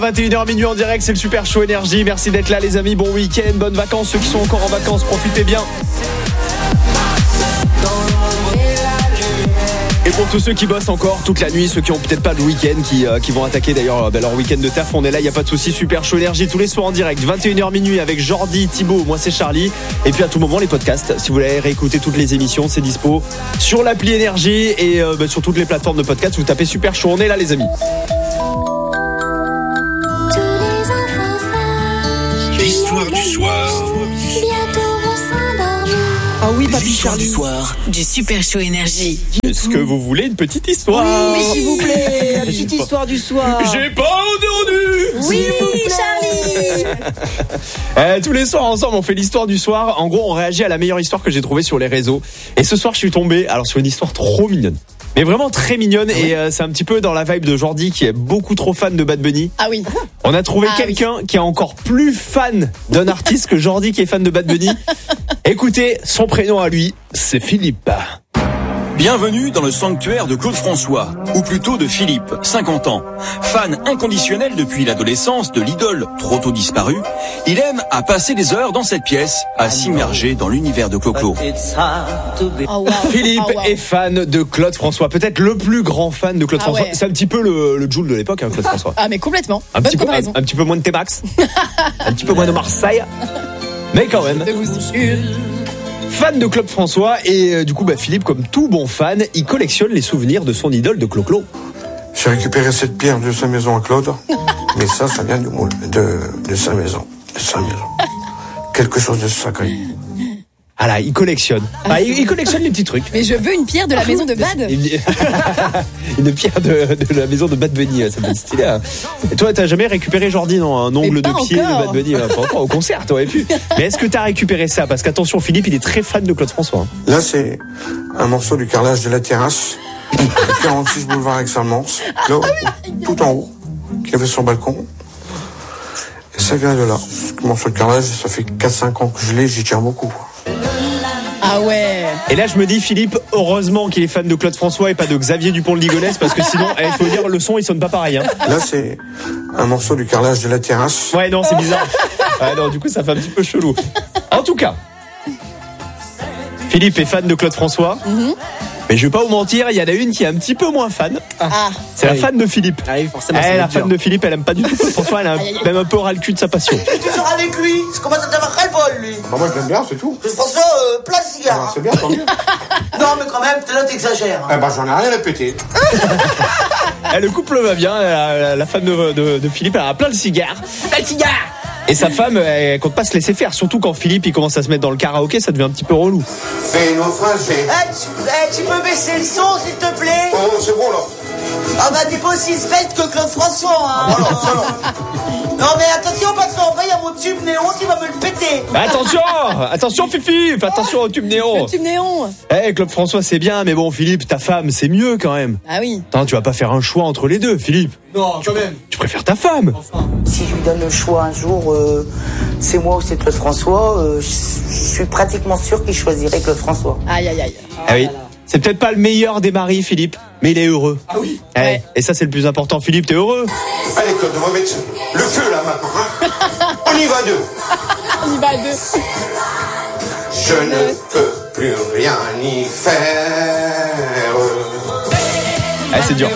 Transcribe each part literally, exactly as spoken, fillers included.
vingt et une heures minuit en direct, c'est le Super Show Énergie. Merci d'être là les amis, bon week-end, bonnes vacances. Ceux qui sont encore en vacances, profitez bien. Et pour tous ceux qui bossent encore toute la nuit, ceux qui ont peut-être pas de week-end, qui, euh, qui vont attaquer d'ailleurs bah, leur week-end de taf, on est là, il n'y a pas de souci. Super Show Énergie tous les soirs en direct, vingt et une heures minuit avec Jordi, Thibaut, moi c'est Charlie. Et puis à tout moment les podcasts, si vous voulez réécouter toutes les émissions, c'est dispo sur l'appli Énergie et euh, bah, sur toutes les plateformes de podcast. Vous tapez Super Show, on est là les amis. L'histoire du soir. Ah oui, papy L'histoire Charlie. du soir. Du Super Show Énergie. Est-ce que vous voulez une petite histoire? Oui, s'il vous plaît, la petite histoire du soir. J'ai pas entendu. Oui, Charlie. euh, Tous les soirs ensemble on fait l'histoire du soir. En gros on réagit à la meilleure histoire que j'ai trouvée sur les réseaux. Et ce soir je suis tombé alors sur une histoire trop mignonne. Mais vraiment très mignonne. Ah oui. Et euh, c'est un petit peu dans la vibe de Jordi qui est beaucoup trop fan de Bad Bunny. Ah oui. On a trouvé ah quelqu'un oui. qui est encore plus fan d'un artiste que Jordi qui est fan de Bad Bunny. Écoutez, son prénom à lui, c'est Philippe. Bienvenue dans le sanctuaire de Claude François, ou plutôt de Philippe, cinquante ans. Fan inconditionnel depuis l'adolescence de l'idole trop tôt disparue, il aime à passer des heures dans cette pièce, à s'immerger dans l'univers de Clo-Clo. Oh, wow. Philippe oh, wow. est fan de Claude François, peut-être le plus grand fan de Claude Ah François. ouais. C'est un petit peu le, le Joule de l'époque, hein, Claude François. Ah mais complètement. Un Bonne petit, peu, un, comparaison. un petit peu moins de T-Max, un petit peu moins de Marseille, mais quand même. De goût. Fan de Claude François et euh, du coup bah, Philippe, comme tout bon fan, il collectionne les souvenirs de son idole de Clo-Clo. J'ai récupéré cette pierre de sa maison à Claude, mais ça, ça vient du moule, de, de sa maison, de sa maison. Quelque chose de sacré. Ah là, il collectionne. Ah, il, il collectionne les petits trucs. Mais je veux une pierre de la maison de Bad. Une, une pierre de, de la maison de Bad Bunny, ça peut être stylé. Hein. Et toi, t'as jamais récupéré Jordi, non, un ongle de pied encore. de Bad Bunny? Pas encore, au concert, t'aurais pu. Mais est-ce que t'as récupéré ça? Parce qu'attention, Philippe, il est très fan de Claude François. Hein. Là, c'est un morceau du carrelage de la terrasse, quarante-six boulevard Aix-en-Mons, là, tout en haut, qui avait son balcon. Et ça vient de là. Ce morceau de carrelage, ça fait quatre cinq ans que je l'ai, j'y tiens beaucoup. Ah ouais. Et là, je me dis, Philippe, heureusement qu'il est fan de Claude François et pas de Xavier Dupont de Ligonnès, parce que sinon, il faut dire, le son, il sonne pas pareil. Hein. Là, c'est un morceau du carrelage de la terrasse. Ouais, non, c'est bizarre. Ouais, non, du coup, ça fait un petit peu chelou. En tout cas, Philippe est fan de Claude François. Mm-hmm. Mais je vais pas vous mentir, il y en a une qui est un petit peu moins fan. Ah. C'est la fan de Philippe. Ah oui, forcément. Elle, la fan de Philippe, elle aime pas du tout Claude François, elle a même un peu ras le cul de sa passion. Je suis toujours avec lui, je commence à t'avoir ras le bol, lui. Bah moi, je l'aime bien, c'est tout. Claude François, euh, plein de Ah, cigares. c'est bien, tant mieux. Non, mais quand même, là, t'exagères. Eh ben, j'en ai rien à péter. Eh, le couple va bien, la, la fan de, de, de Philippe, elle a plein de cigares. Plein de cigares. Et sa femme, elle compte pas se laisser faire, surtout quand Philippe il commence à se mettre dans le karaoké, ça devient un petit peu relou. Fais une phrase, j'ai... Eh, tu, eh, tu peux baisser le son, s'il te plaît? Oh, c'est bon, là. Ah bah, t'es pas aussi svelte que Claude François, hein. Voilà, ça, là. Non, mais attention, parce qu'en vrai, il y a mon tube néon qui va me le péter. Mais attention, attention Fifi, fais attention au tube néon. Le tube néon. Eh, hey, Claude François c'est bien, mais bon Philippe, ta femme c'est mieux quand même. Ah oui. Attends, tu vas pas faire un choix entre les deux, Philippe. Non, quand même. Tu préfères ta femme. Si je lui donne le choix un jour, euh, c'est moi ou c'est Claude François, euh, je je suis pratiquement sûr qu'il choisirait Claude François. Aïe aïe aïe. Ah oui. C'est peut-être pas le meilleur des maris, Philippe, mais il est heureux. Ah oui. Eh, Ouais. Et ça c'est le plus important. Philippe, t'es heureux? Allez, Claude, on va mettre le feu, là, maintenant. Hein. On y va à deux. On y va à deux. Je ne peux plus rien y faire. Ah, c'est dur.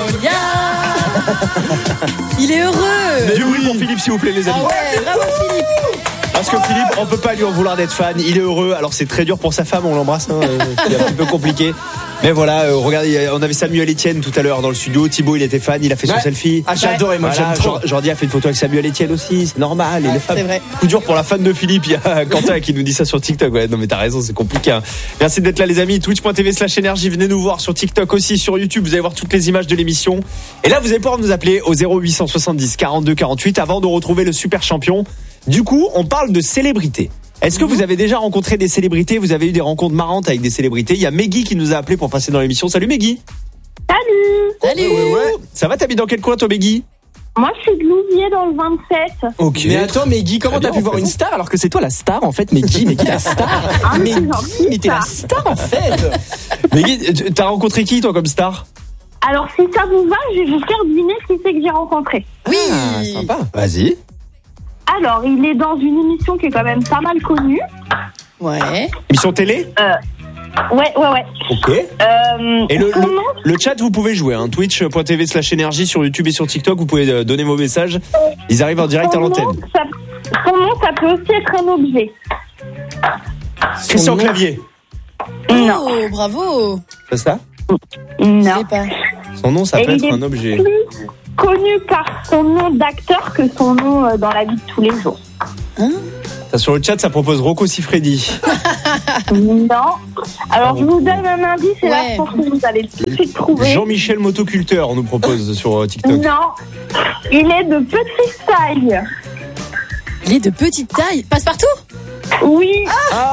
Il est heureux. Du bruit pour Philippe s'il vous plaît les amis. Ah ouais, bravo Philippe. Parce que Philippe, on peut pas lui en vouloir d'être fan. Il est heureux. Alors c'est très dur pour sa femme, on l'embrasse. Hein, euh, c'est un petit peu compliqué. Mais voilà, euh, regardez, on avait Samuel Etienne tout à l'heure dans le studio. Thibaut, il était fan, il a fait son Ouais. selfie. Ah, j'ai adoré, moi, j'aime trop. Jordi a fait une photo avec Samuel Etienne aussi. C'est normal. Il est fan. c'est vrai. Coup dur pour la fan de Philippe. Il y a Quentin qui nous dit ça sur TikTok. Ouais, non mais t'as raison, c'est compliqué. Hein. Merci d'être là les amis. Twitch point t v slash énergie. Venez nous voir sur TikTok aussi, sur YouTube. Vous allez voir toutes les images de l'émission. Et là, vous allez pouvoir nous appeler au zéro huit cent soixante-dix quarante-deux quarante-huit avant de retrouver le super champion. Du coup, on parle de célébrités. Est-ce que vous avez déjà rencontré des célébrités? Vous avez eu des rencontres marrantes avec des célébrités? Il y a Meggy qui nous a appelé pour passer dans l'émission. Salut Meggy. Salut. Ouais, ouais. Ça va, t'habites dans quel coin toi Meggy? Moi, je suis de Louviers dans le vingt-sept. Ok. Mais attends, Meggy, comment Très t'as bien, pu voir on une fait star alors que c'est toi la star en fait, Meggy, Meggy la star. Ah, Meggy, c'est gentil, mais t'es la ça. star en fait. Meggy, t'as rencontré qui toi comme star? Alors, si ça vous va, je vais vous faire deviner qui c'est que j'ai rencontré. Oui. Ah, sympa. Vas-y. Alors, il est dans une émission qui est quand même pas mal connue. Ouais. Émission télé. Euh, ouais, ouais, ouais. Ok. Euh, Et le, son le, nom, le chat, vous pouvez jouer. Hein. Twitch.tv slash énergie sur YouTube et sur TikTok. Vous pouvez euh, donner vos messages. Ils arrivent en direct à son nom, l'antenne. ça, son nom, ça peut aussi être un objet. Christian nom- Clavier. Non. Oh, bravo. C'est ça? Je Non. sais pas. Son nom, ça Et peut il être est un objet. plus connu par son nom d'acteur que son nom euh, dans la vie de tous les jours. Ça, sur le chat, ça propose Rocco Siffredi. Non. Alors, je vous donne un indice et là, Ouais. je pense que vous allez tout de suite trouver. Jean-Michel Motoculteur, on nous propose sur euh, TikTok. Non. Il est de petite taille. Il est de petite taille. Passe-partout. Oui.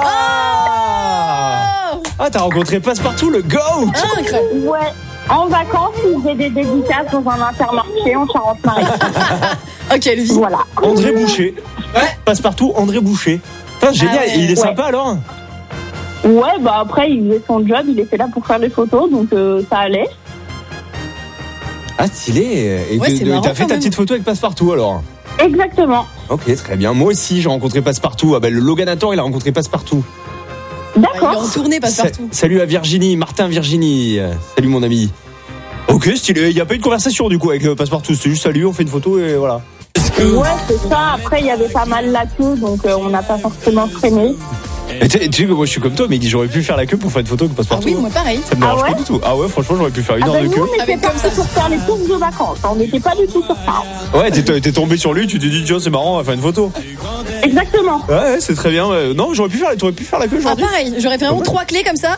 Ah Ah, t'as rencontré Passepartout, le GOAT. Ah, incroyable. Ouais. En vacances, il faisait des dédicaces dans un intermarché en Charente-Maritime. Oh, quelle vie. Voilà. André Boucher. Ouais. Passepartout, André Boucher. Putain, génial. Ah ouais. Et il est Ouais. sympa alors? Ouais, bah après, il faisait son job, il était là pour faire les photos, donc euh, ça allait. Ah, stylé. Et Ouais, que- c'est de- marrant t'as fait quand ta même. petite photo avec Passepartout alors? Exactement. Ok, très bien. Moi aussi, j'ai rencontré Passepartout. Ah ben, le Loganator, il a rencontré Passepartout. Il est D'accord. en tournée, Passe-partout. Sa- Salut à Virginie, Martin Virginie. Euh, Salut mon ami. Ok, stylé. Il n'y a pas eu de conversation du coup avec euh, Passepartout. C'est juste salut, on fait une photo et voilà. Ouais, c'est ça. Après, il y avait pas mal la queue, donc euh, on n'a pas forcément traîné. Et tu tu sais que moi je suis comme toi, mais j'aurais pu faire la queue pour faire une photo avec Ah Passepartout. oui, moi pareil. Ça me dérange Ah ouais pas du tout. Ah ouais, franchement, j'aurais pu faire une Ah heure ben de nous, queue. on était Avec comme partis ça. pour faire les courses de vacances. On n'était pas du tout sur ça. Ouais, t'es t'es tombé sur lui, tu t'es dit, tiens, c'est marrant, on va faire une photo. Exactement. Ouais, ouais, c'est très bien. ouais. Non, j'aurais pu faire, t'aurais pu faire la queue Ah, aujourd'hui. pareil. J'aurais fait vraiment Ouais. trois clés comme ça.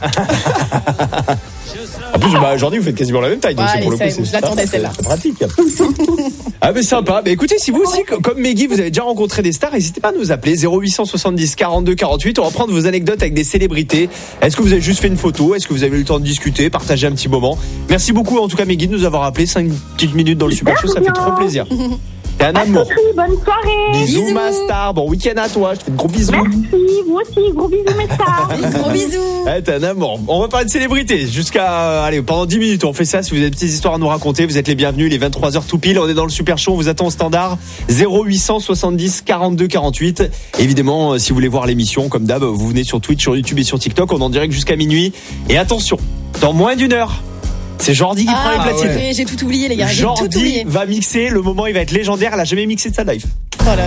En plus, bah, aujourd'hui, vous faites quasiment la même taille. Donc Ouais, c'est pour le allez, coup, ça, c'est je l'attendais, c'est- celle-là. c'est pratique. Ah, mais sympa. Mais écoutez, si vous aussi, co- comme Meggy, vous avez déjà rencontré des stars, n'hésitez pas à nous appeler zéro huit cent soixante-dix quarante-deux quarante-huit. On va prendre vos anecdotes avec des célébrités. Est-ce que vous avez juste fait une photo? Est-ce que vous avez eu le temps de discuter, partager un petit moment? Merci beaucoup, en tout cas, Meggy, de nous avoir appelé cinq petites minutes dans le Super Show. Ça fait bien. trop plaisir. T'es un À amour. Sophie, bonne soirée. Bisous, Bisous. ma star. Bon week-end à toi. Je te fais de gros bisous. Merci, vous aussi. Gros bisous, mes stars. Gros bisous. Eh, t'es un amour. On va parler de célébrités jusqu'à, euh, allez, pendant dix minutes. On fait ça. Si vous avez des petites histoires à nous raconter, vous êtes les bienvenus. Les vingt-trois heures tout pile. On est dans le Super Show. On vous attend au standard. zéro huit cent soixante-dix quarante-deux quarante-huit. Évidemment, euh, si vous voulez voir l'émission, comme d'hab, vous venez sur Twitch, sur YouTube et sur TikTok. On est en direct jusqu'à minuit. Et attention, dans moins d'une heure, c'est Jordi qui prend les Ah, platines. ouais. J'ai tout oublié, les gars. J'ai tout Jordi oublié. va mixer. Le moment, il va être légendaire. Elle a jamais mixé de sa life.